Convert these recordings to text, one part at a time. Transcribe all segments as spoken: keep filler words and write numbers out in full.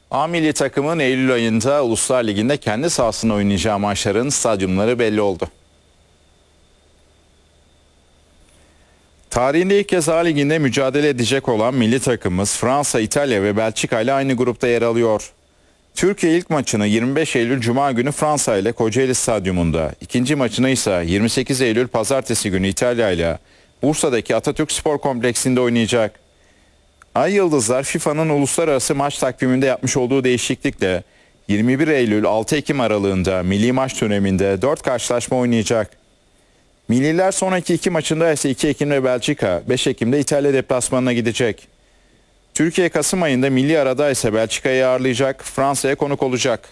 A milli takımın Eylül ayında Uluslar Ligi'nde kendi sahasında oynayacağı maçların stadyumları belli oldu. Tarihinde ilk kez A Ligi'nde mücadele edecek olan milli takımımız Fransa, İtalya ve Belçika ile aynı grupta yer alıyor. Türkiye ilk maçını yirmi beş Eylül Cuma günü Fransa ile Kocaeli Stadyumunda, ikinci maçını ise yirmi sekiz Eylül Pazartesi günü İtalya ile Bursa'daki Atatürk Spor Kompleksinde oynayacak. Ay Yıldızlar FIFA'nın uluslararası maç takviminde yapmış olduğu değişiklikle yirmi bir Eylül altı Ekim aralığında milli maç döneminde dört karşılaşma oynayacak. Milliler sonraki iki maçında ise iki Ekim'de Belçika, beş Ekim'de İtalya deplasmanına gidecek. Türkiye Kasım ayında milli arada ise Belçika'yı ağırlayacak, Fransa'ya konuk olacak.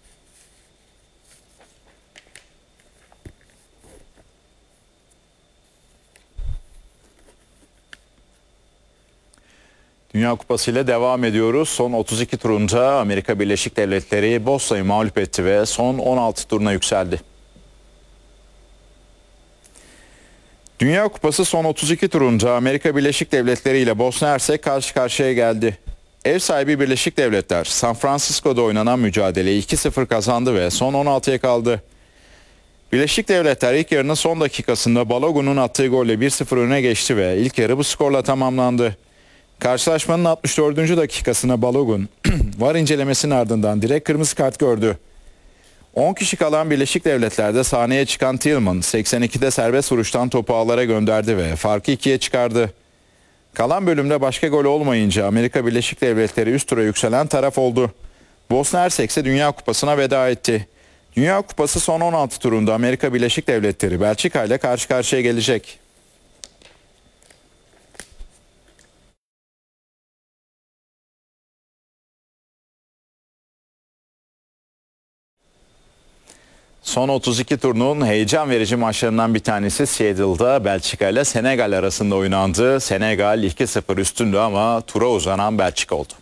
Dünya Kupası ile devam ediyoruz. Son otuz iki turunda Amerika Birleşik Devletleri Bosna'yı mağlup etti ve son on altı turuna yükseldi. Dünya Kupası son otuz iki turunda Amerika Birleşik Devletleri ile Bosna Hersek karşı karşıya geldi. Ev sahibi Birleşik Devletler San Francisco'da oynanan mücadeleyi iki sıfır kazandı ve son on altıya kaldı. Birleşik Devletler ilk yarının son dakikasında Balogun'un attığı golle bir sıfır öne geçti ve ilk yarı bu skorla tamamlandı. Karşılaşmanın altmış dördüncü dakikasına Balogun var incelemesinin ardından direkt kırmızı kart gördü. on kişi kalan Birleşik Devletler'de sahneye çıkan Tillman seksen ikide serbest vuruştan topu ağlara gönderdi ve farkı ikiye çıkardı. Kalan bölümde başka gol olmayınca Amerika Birleşik Devletleri üst tura yükselen taraf oldu. Bosna Hersek ise Dünya Kupası'na veda etti. Dünya Kupası son on altı turunda Amerika Birleşik Devletleri Belçika ile karşı karşıya gelecek. Son otuz iki turunun heyecan verici maçlarından bir tanesi Seattle'da Belçika ile Senegal arasında oynandı. Senegal iki sıfır üstündü ama tura uzanan Belçika oldu.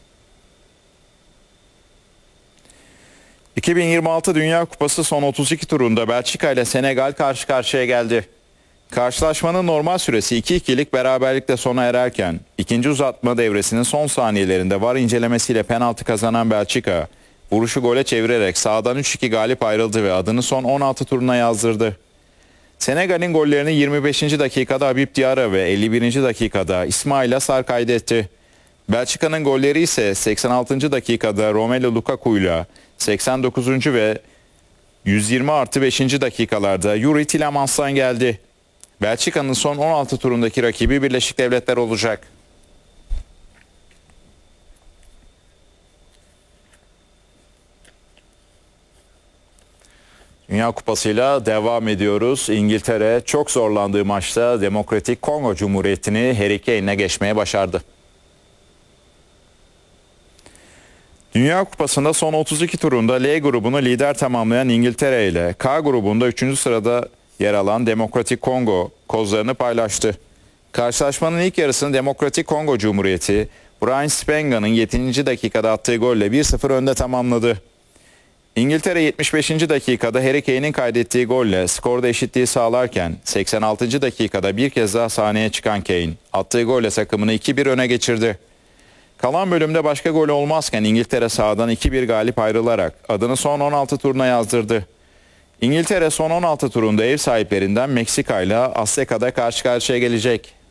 iki bin yirmi altı Dünya Kupası son otuz iki turunda Belçika ile Senegal karşı karşıya geldi. Karşılaşmanın normal süresi iki ikilik beraberlikle sona ererken ikinci uzatma devresinin son saniyelerinde var incelemesiyle penaltı kazanan Belçika, vuruşu gole çevirerek sahadan üç iki galip ayrıldı ve adını son on altı turuna yazdırdı. Senegal'in gollerini yirmi beşinci dakikada Habib Diarra ve elli birinci dakikada İsmail Assar kaydetti. Belçika'nın golleri ise seksen altıncı dakikada Romelu Lukaku ile seksen dokuzuncu ve yüz yirmi artı beşinci dakikalarda Yuri Tillemans'tan geldi. Belçika'nın son on altı turundaki rakibi Birleşik Devletler olacak. Dünya Kupası'yla devam ediyoruz. İngiltere çok zorlandığı maçta Demokratik Kongo Cumhuriyeti'ni Harry Kane'le geçmeye başardı. Dünya Kupası'nda son otuz iki turunda L grubunu lider tamamlayan İngiltere ile K grubunda üçüncü sırada yer alan Demokratik Kongo kozlarını paylaştı. Karşılaşmanın ilk yarısını Demokratik Kongo Cumhuriyeti Brian Spenga'nın yedinci dakikada attığı golle bir sıfır önde tamamladı. İngiltere yetmiş beşinci dakikada Harry Kane'in kaydettiği golle skorda eşitliği sağlarken seksen altıncı dakikada bir kez daha sahneye çıkan Kane attığı golle takımını iki bir öne geçirdi. Kalan bölümde başka gol olmazken İngiltere sahadan iki bir galip ayrılarak adını son on altı turuna yazdırdı. İngiltere son on altı turunda ev sahiplerinden Meksika ile Azteka'da karşı karşıya gelecek.